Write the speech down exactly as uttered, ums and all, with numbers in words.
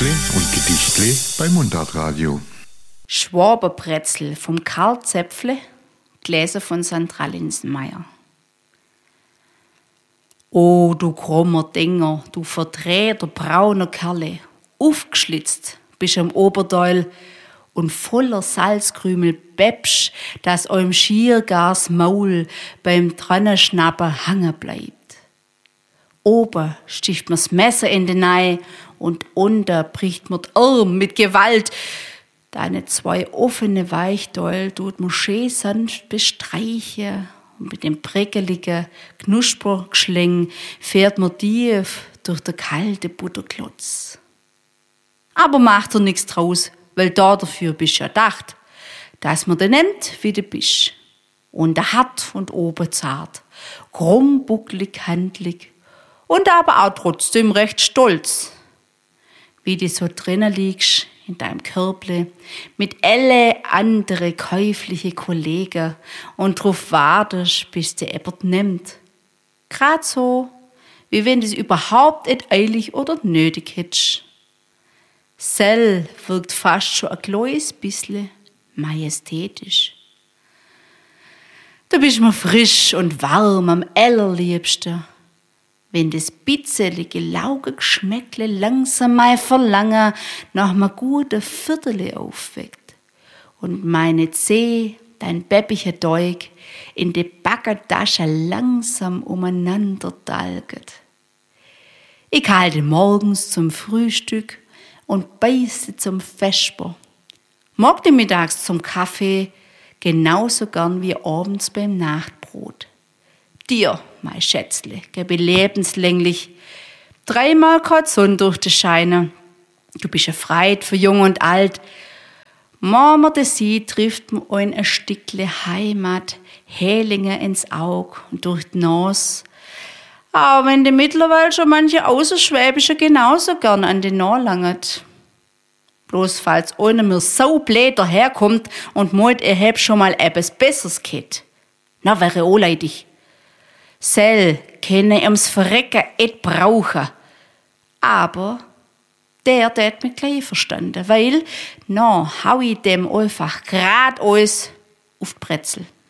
Textle und Gedichtle bei Mundartradio. Schwaberbrezel vom Karl Zäpfle, gelesen von Sandra Linsenmeier. O, du krummer Dinger, du verdrehter brauner Kerle, aufgeschlitzt bist am Oberdeul und voller Salzkrümel bäbsch, dass eurem Schiergars Maul beim Trannenschnappen hangen bleibt. Oben sticht mir's Messer in den Ei und unter bricht mir Arm mit Gewalt. Deine zwei offene Weichdäul tut mir schön sanft bestreichen und mit dem prickeligen Knuspergeschling fährt mir tief durch der kalte Butterklotz. Aber macht er nix draus, weil da dafür bist ja dacht, dass man den nimmt, wie du bist. Und der hart und oben zart, krumm, bucklig, handlig und aber auch trotzdem recht stolz. Wie du so drinnen liegst in deinem Körble mit alle andere käufliche Kollegen und drauf wartest, bis der jemand nimmt. Grad so, wie wenn du es überhaupt nicht eilig oder nötig hättest. Sell wirkt fast schon ein kleines bisschen majestätisch. Du bist mir frisch und warm am allerliebsten, wenn das bitzelige, Laugengeschmäckle langsam mein Verlangen nach einem guten Viertel aufweckt und meine Zeh, dein bäppiger Teig, in die Backertasche langsam umeinander dalget. Ich halte morgens zum Frühstück und beiße zum Vesper. Mag die mittags zum Kaffee genauso gern wie abends beim Nachtbrot. Dir, mein Schätzle, gebe lebenslänglich dreimal kein Sonne durch die Scheine. Du bist ein Freit für Jung und Alt. Mama de sie trifft mir ein ein Stückle Heimat, Hälinge ins Aug und durch die Nase. Aber wenn die mittlerweile schon manche Außerschwäbische genauso gern an den Nase langet. Bloß falls einer mir so blöd daherkommt und meint, er hätt schon mal etwas Besseres gehabt. Na, wäre auch leidig. Sell kenne ums Verrecken et brauchen. Aber der tät mich gleich verstanden, weil, na, hau ich dem einfach grad alles auf die Brezel.